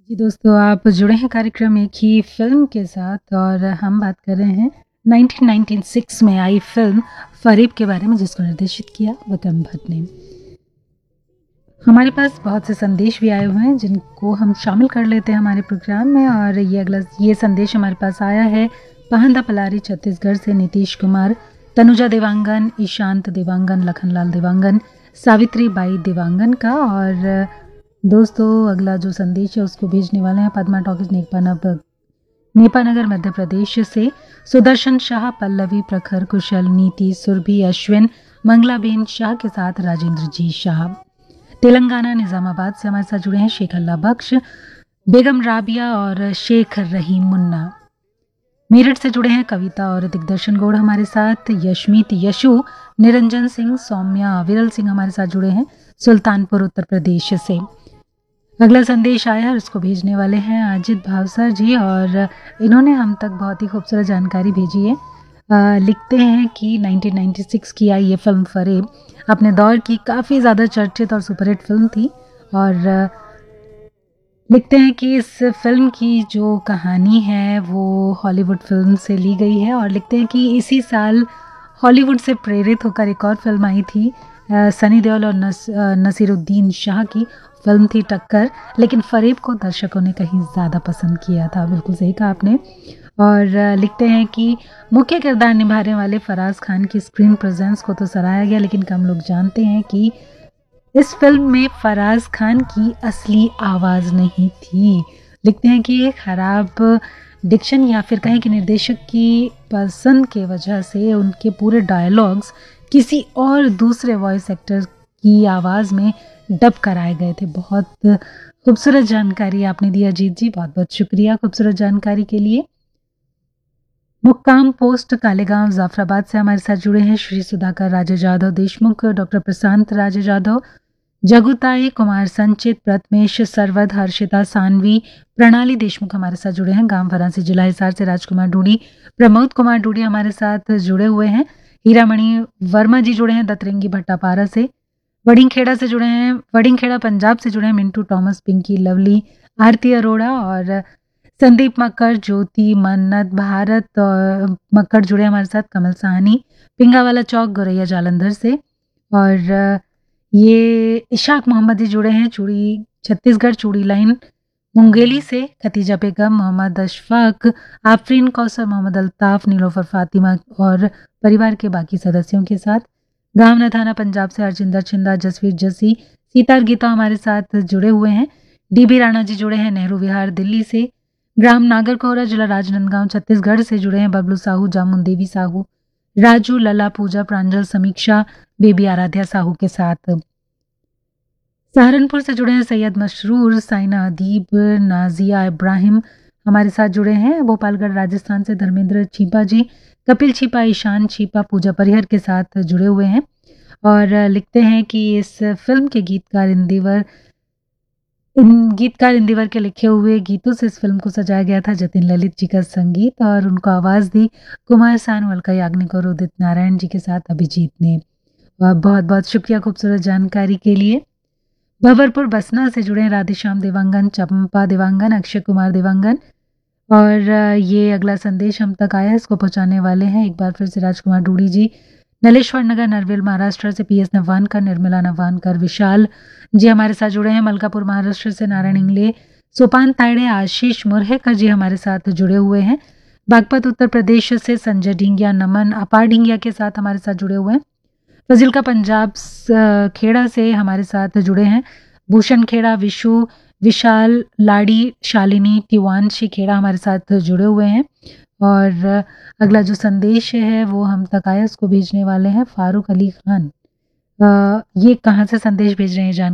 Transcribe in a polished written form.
जी दोस्तों, आप जुड़े हैं कार्यक्रम एक ही फ़िल्म के साथ और हम बात कर रहे हैं 1996 में आई फ़िल्म फ़रीब के बारे में, जिसको निर्देशित किया विक्रम भट्ट ने। हमारे पास बहुत से संदेश भी आए हुए हैं जिनको हम शामिल कर लेते हैं हमारे प्रोग्राम में। और ये संदेश हमारे पास आया है पाहंदा पलारी छत्तीसगढ़ से नीतीश कुमार, तनुजा देवांगन, ईशांत देवांगन, लखनलाल देवांगन, सावित्री बाई देवांगन का। और दोस्तों, अगला जो संदेश है उसको भेजने वाले हैं पद्मा टॉकीज नेपानगर मध्य प्रदेश से सुदर्शन शाह, पल्लवी, प्रखर, कुशल, नीति, सुरभि, अश्विन, मंगलाबेन शाह के साथ राजेंद्र जी शाह। तेलंगाना निजामाबाद से हमारे साथ जुड़े हैं शेख अल्लाह बख्श, बेगम राबिया और शेख रहीम मुन्ना। मेरठ से जुड़े हैं कविता और दिग्दर्शन गौड़ हमारे साथ, यशमीत यशु, निरंजन सिंह, सौम्या, विरल सिंह हमारे साथ जुड़े हैं सुल्तानपुर उत्तर प्रदेश से। अगला संदेश आया है, उसको भेजने वाले हैं अजित भावसर जी और इन्होंने हम तक बहुत ही खूबसूरत जानकारी भेजी है। लिखते हैं कि 1996 की आई ये फिल्म फ़रेब अपने दौर की काफ़ी ज़्यादा चर्चित और सुपरहिट फिल्म थी। और लिखते हैं कि इस फिल्म की जो कहानी है वो हॉलीवुड फिल्म से ली गई है। और लिखते हैं कि इसी साल हॉलीवुड से प्रेरित होकर एक और फिल्म आई थी सनी देओल और नसीरुद्दीन शाह की फिल्म थी टक्कर, लेकिन फ़रेब को दर्शकों ने कहीं ज़्यादा पसंद किया था। बिल्कुल सही कहा आपने। और लिखते हैं कि मुख्य किरदार निभाने वाले फराज खान की स्क्रीन प्रेजेंस को तो सराहा गया, लेकिन कम लोग जानते हैं कि इस फिल्म में फराज खान की असली आवाज़ नहीं थी। लिखते हैं कि एक खराब डिक्शन या फिर कहें कि निर्देशक की पसंद के वजह से उनके पूरे डायलॉग्स किसी और दूसरे वॉइस एक्टर की आवाज़ में डब कराए गए थे। बहुत खूबसूरत जानकारी आपने दी अजीत जी, बहुत बहुत शुक्रिया खूबसूरत जानकारी के लिए। मुक्काम पोस्ट कालेगांव जाफराबाद से हमारे साथ जुड़े हैं श्री सुधाकर राजे जाधव देशमुख, डॉक्टर प्रशांत राजे जाधव, जगुताई, कुमार संचित, प्रथमेश सरवद, हर्षिता सानवी, प्रणाली देशमुख हमारे साथ जुड़े हैं गांव फरांसी जिला हिसार से। राजकुमार डूडी, प्रमोद कुमार डूडी हमारे साथ जुड़े हुए हैं। हीरामणि वर्मा जी जुड़े हैं दतरंगी भट्टापारा से। वडिंगखेड़ा से जुड़े हैं, वडिंगखेड़ा पंजाब से जुड़े हैं मिंटू टॉमस, पिंकी, लवली, आरती अरोड़ा और संदीप मक्कड़, ज्योति, मन्नत, भारत और मक्कड़ जुड़े हमारे साथ। कमल साहनी, पिंगावाला चौक, गोरैया जालंधर से। और ये इशाक मोहम्मद जी जुड़े हैं चूड़ी छत्तीसगढ़ चूड़ी लाइन मुंगेली से। खतीजा बेगम, मोहम्मद अशफाक, आफरीन कौसर, मोहम्मद अल्ताफ, नीलोफर फातिमा और परिवार के बाकी सदस्यों के साथ। गांव नथाना पंजाब से हरजिंदर छिंदा, जसवीर जसी, सीतार गीता हमारे साथ जुड़े हुए हैं। डीबी राणा जी जुड़े हैं नेहरू विहार दिल्ली से। ग्राम नागरकोहरा जिला राजनांदगांव छत्तीसगढ़ से जुड़े हैं बबलू साहू, जामुन देवी साहू, राजू, लला, पूजा, प्रांजल, समीक्षा, बेबी आराध्या साहू के साथ। सहारनपुर से जुड़े हैं सैयद मशरूर, साइना अदीब, नाजिया इब्राहिम हमारे साथ जुड़े हैं। भोपालगढ़ राजस्थान से धर्मेंद्र छीपा जी, कपिल छीपा, ईशान छीपा, पूजा परिहर के साथ जुड़े हुए हैं। और लिखते हैं कि इस फिल्म के गीतकार इंदिवर के लिखे हुए गीतों से इस फिल्म को सजाया गया था। जतिन ललित जी का संगीत और उनको आवाज़ दी कुमार सानू, अलका याग्निक और उदित नारायण जी के साथ अभिजीत ने। बहुत बहुत शुक्रिया खूबसूरत जानकारी के लिए। भंवरपुर बसना से जुड़े हैं राधेश्याम देवांगन, चंपा देवांगन, अक्षय कुमार देवांगन। और ये अगला संदेश हम तक आया, इसको पहुंचाने वाले हैं एक बार फिर से राजकुमार डूडी जी, नलेश्वर नगर, नरवेल महाराष्ट्र से। पीएस नवानकर, निर्मला नवानकर, विशाल जी हमारे साथ जुड़े हैं मलकापुर महाराष्ट्र से। नारायण इंगले, सोपान तायड़े, आशीष मुरहेकर जी हमारे साथ जुड़े हुए हैं बागपत उत्तर प्रदेश से। संजय ढींगिया, नमन अपार ढींगिया के साथ हमारे साथ जुड़े हुए हैं। फजील का पंजाब खेड़ा से हमारे साथ जुड़े हैं भूषण खेड़ा, विशु, विशाल, लाड़ी, शालिनी, तिवानशी खेड़ा हमारे साथ जुड़े हुए हैं। और अगला जो संदेश है वो हम तक आया, उसको भेजने वाले हैं फारूक अली खान। ये कहाँ से संदेश भेज रहे हैं